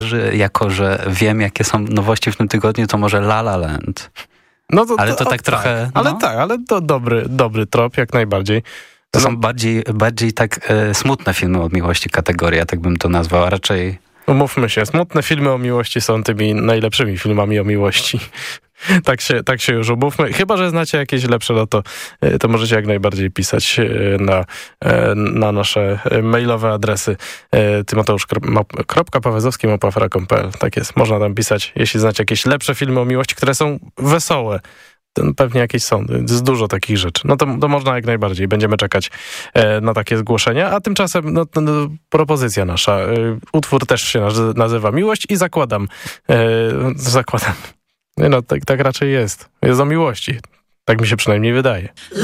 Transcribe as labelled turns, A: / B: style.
A: jako że wiem, jakie są nowości w tym tygodniu, to może La La Land.
B: No
A: ale to tak trochę...
B: Ale to dobry trop, jak najbardziej.
A: To są bardziej tak smutne filmy o miłości kategoria, tak bym to nazwał, a raczej...
B: Umówmy się, smutne filmy o miłości są tymi najlepszymi filmami o miłości. Tak się już umówmy. Chyba że znacie jakieś lepsze, no to możecie jak najbardziej pisać na nasze mailowe adresy tymoteusz.pawezowski@afera.pl. Tak jest, można tam pisać, jeśli znacie jakieś lepsze filmy o miłości, które są wesołe. Pewnie jakieś są, jest dużo takich rzeczy. No to można jak najbardziej, będziemy czekać na takie zgłoszenia, a tymczasem propozycja nasza. Utwór też się nazywa Miłość i zakładam. No tak raczej jest. Jest o miłości. Tak mi się przynajmniej wydaje.